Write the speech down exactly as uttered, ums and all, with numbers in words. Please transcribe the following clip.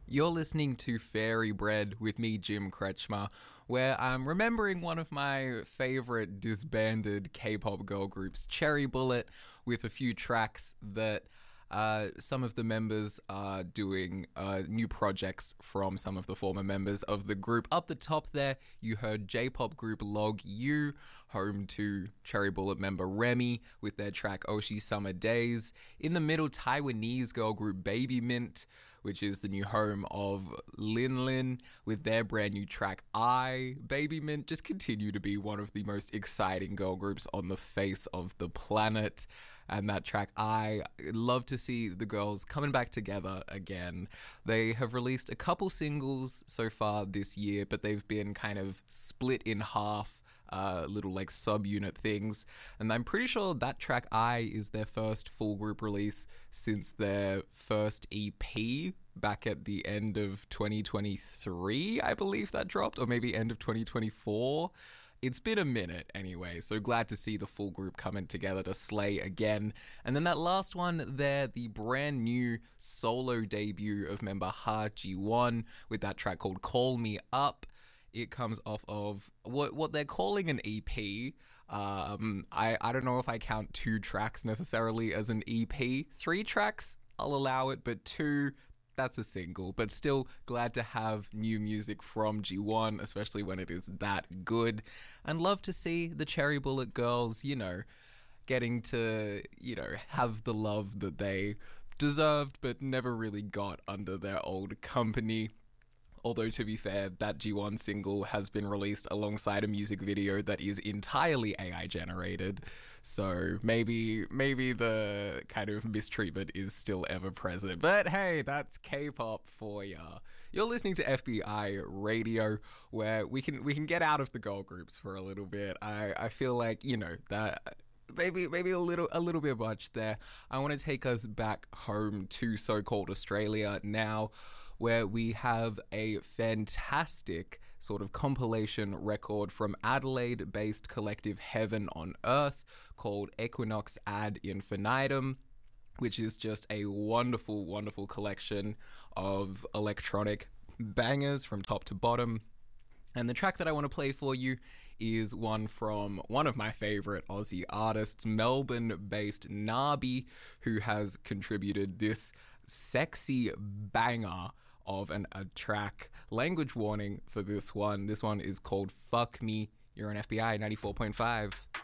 You're listening to Fairy Bread with me, Jim Kretschmer, where I'm remembering one of my favorite disbanded K-pop girl groups, Cherry Bullet, with a few tracks that uh, some of the members are doing uh, new projects from some of the former members of the group. Up the top there, you heard J-pop group Log U, home to Cherry Bullet member Remy with their track Oshi Summer Days. In the middle, Taiwanese girl group Baby Mint, which is the new home of Lin Lin, with their brand new track I. Baby Mint just continue to be one of the most exciting girl groups on the face of the planet. And that track I, love to see the girls coming back together again. They have released a couple singles so far this year, but they've been kind of split in half, uh, little like sub-unit things. And I'm pretty sure that track I is their first full group release since their first E P back at the end of twenty twenty-three, I believe that dropped, or maybe end of twenty twenty-four. It's been a minute anyway, so glad to see the full group coming together to slay again. And then that last one there, the brand new solo debut of member Ha Ji-won with that track called Call Me Up. It comes off of what what they're calling an E P. Um, I, I don't know if I count two tracks necessarily as an E P. Three tracks, I'll allow it, but two, that's a single. But still glad to have new music from G one, especially when it is that good. And love to see the Cherry Bullet girls, you know, getting to, you know, have the love that they deserved but never really got under their old company. Although, to be fair, that G one single has been released alongside a music video that is entirely A I generated. So maybe maybe the kind of mistreatment is still ever present. But hey, that's K-pop for ya. You're listening to F B I Radio, where we can we can get out of the girl groups for a little bit. I, I feel like, you know, that... Maybe maybe a little a little bit much there. I want to take us back home to so-called Australia now, where we have a fantastic sort of compilation record from Adelaide-based collective Heaven on Earth called Equinox Ad Infinitum, which is just a wonderful, wonderful collection of electronic bangers from top to bottom. And the track that I want to play for you is one from one of my favourite Aussie artists, Melbourne-based Nabi, who has contributed this sexy banger of an, a track. Language warning for this one. This one is called Fuck Me. You're on F B I ninety-four point five.